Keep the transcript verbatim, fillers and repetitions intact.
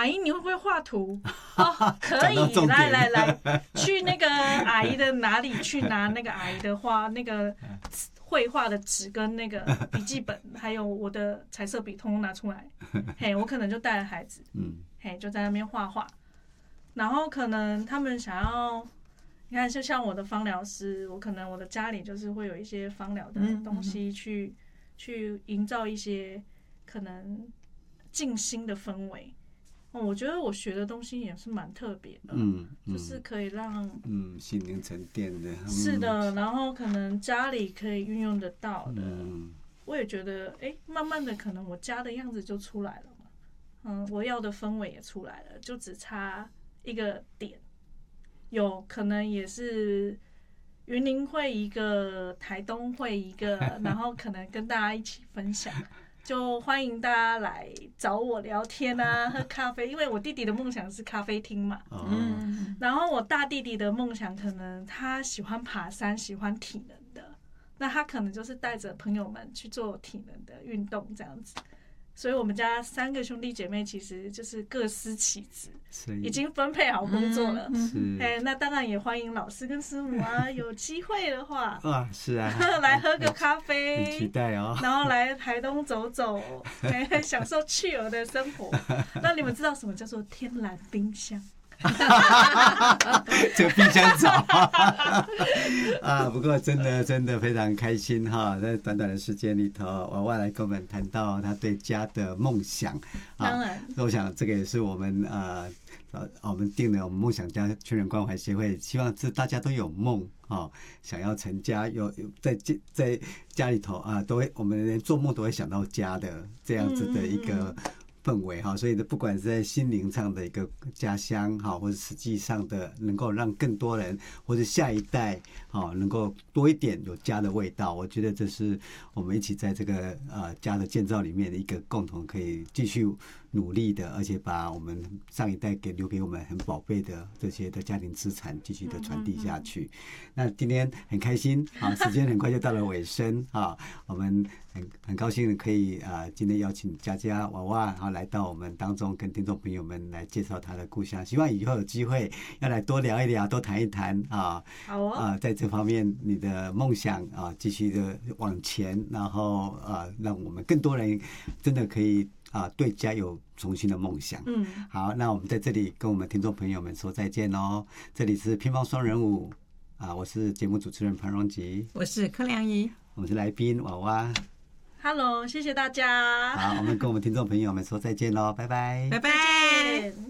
阿姨你会不会画图？哦，可以，来来来，去那个阿姨的哪里去拿那个阿姨的画那个绘画的纸跟那个笔记本，还有我的彩色笔，通通拿出来。嘿，我可能就带着孩子，嗯，嘿，就在那边画画。然后可能他们想要，你看，就像我的芳疗师，我可能我的家里就是会有一些芳疗的东西去、嗯、去营造一些可能静心的氛围。哦，我觉得我学的东西也是蛮特别的，嗯，就是可以让嗯心灵沉淀的，嗯、 是的，然后可能家里可以运用得到的，嗯、我也觉得，哎，慢慢的可能我家的样子就出来了嘛，嗯，我要的氛围也出来了，就只差一个点，有可能也是云林会一个，台东会一个，然后可能跟大家一起分享。就欢迎大家来找我聊天啊，喝咖啡，因为我弟弟的梦想是咖啡厅嘛。嗯。然后我大弟弟的梦想可能他喜欢爬山，喜欢体能的，那他可能就是带着朋友们去做体能的运动这样子。所以我们家三个兄弟姐妹其实就是各司其职，已经分配好工作了。嗯、哎，那当然也欢迎老师跟师母啊，有机会的话， 哇，是啊， 来喝个咖啡， 很期待哦。 然后来台东走走，哎，享受去游的生活。那你们知道什么叫做天然冰箱？ 这个冰箱找啊，不过真的真的非常开心哈，在短短的时间里头，娃娃来跟我们谈到他对家的梦想啊。 当然， 我想这个也是我们呃呃我们定的我们梦想家全人关怀协会，希望是大家都有梦啊，想要成家，有在在家里头啊，都会我们连做梦都会想到家的这样子的一个氛围哈，所以不管是在心灵上的一个家乡哈，或者实际上的能够让更多人或者下一代哈能够多一点有家的味道，我觉得这是我们一起在这个呃家的建造里面的一个共同可以继续努力的，而且把我们上一代给留给我们很宝贝的这些的家庭资产继续的传递下去。那今天很开心啊，时间很快就到了尾声啊，我们很很高兴可以啊、呃、今天邀请佳佳娃娃啊来到我们当中，跟听众朋友们来介绍她的故乡。希望以后有机会要来多聊一聊，多谈一谈啊。 好哦。 啊、呃，在这方面你的梦想啊，继续的往前，然后啊，让我们更多人真的可以。啊，对家有重新的梦想。嗯，好，那我们在这里跟我们听众朋友们说再见喽。这里是乒乓双人舞啊，我是节目主持人潘荣吉， 我是柯良仪， 我们是来宾娃娃。 Hello， 谢谢大家。 好，我们跟我们听众朋友们说再见喽，拜拜， 拜拜。